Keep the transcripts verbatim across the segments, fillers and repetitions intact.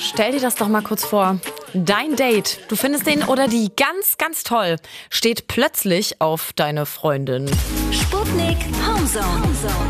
Stell dir das doch mal kurz vor. Dein Date, du findest den oder die ganz, ganz toll, steht plötzlich auf deine Freundin. Sputnik Homezone.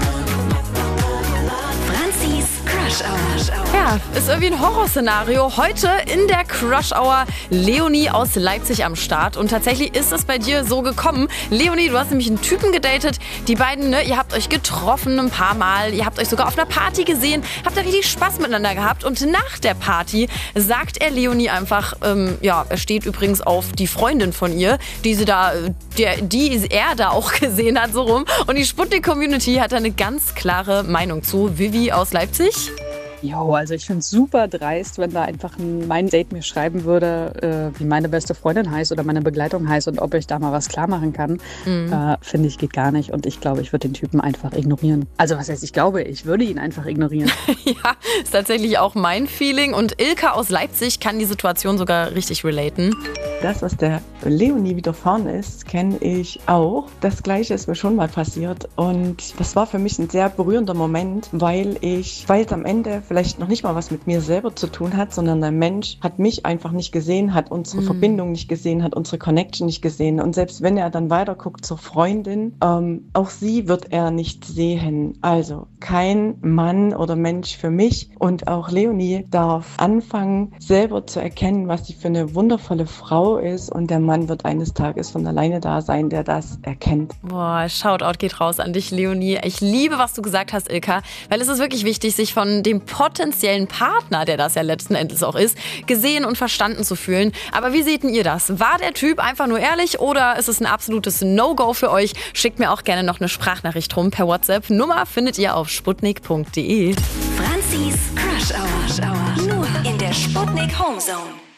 Franzis Crush Hour. Ja, ist irgendwie ein Horrorszenario. Heute in der Crush Hour Leonie aus Leipzig am Start. Und tatsächlich ist es bei dir so gekommen. Leonie, du hast nämlich einen Typen gedatet. Die beiden, ne, ihr habt euch getroffen ein paar Mal. Ihr habt euch sogar auf einer Party gesehen. Habt da richtig Spaß miteinander gehabt. Und nach der Party sagt er Leonie einfach, ähm, ja, er steht übrigens auf die Freundin von ihr, die sie da, der, die er da auch gesehen hat, so rum. Und die Sputnik-Community hat da eine ganz klare Meinung zu. Vivi aus Leipzig. Jo, also ich finde es super dreist, wenn da einfach ein, mein Date mir schreiben würde, äh, wie meine beste Freundin heißt oder meine Begleitung heißt und ob ich da mal was klar machen kann. Mhm. Äh, finde ich, geht gar nicht. Und ich glaube, ich würde den Typen einfach ignorieren. Also was heißt, ich glaube, ich würde ihn einfach ignorieren. Ja, ist tatsächlich auch mein Feeling. Und Ilka aus Leipzig kann die Situation sogar richtig relaten. Das, was der Leonie widerfahren ist, kenne ich auch. Das Gleiche ist mir schon mal passiert. Und das war für mich ein sehr berührender Moment, weil ich, weil es am Ende vielleicht noch nicht mal was mit mir selber zu tun hat, sondern der Mensch hat mich einfach nicht gesehen, hat unsere mhm. Verbindung nicht gesehen, hat unsere Connection nicht gesehen. Und selbst wenn er dann weiter guckt zur Freundin, ähm, auch sie wird er nicht sehen. Also kein Mann oder Mensch für mich. Und auch Leonie darf anfangen, selber zu erkennen, was sie für eine wundervolle Frau ist. Und der Mann wird eines Tages von alleine da sein, der das erkennt. Boah, Shoutout geht raus an dich, Leonie. Ich liebe, was du gesagt hast, Ilka, weil es ist wirklich wichtig, sich von dem potenziellen Partner, der das ja letzten Endes auch ist, gesehen und verstanden zu fühlen. Aber wie seht denn ihr das? War der Typ einfach nur ehrlich oder ist es ein absolutes No-Go für euch? Schickt mir auch gerne noch eine Sprachnachricht rum per WhatsApp. Nummer findet ihr auf sputnik punkt de. Franzis Crush Hour. Nur in der Sputnik Homezone.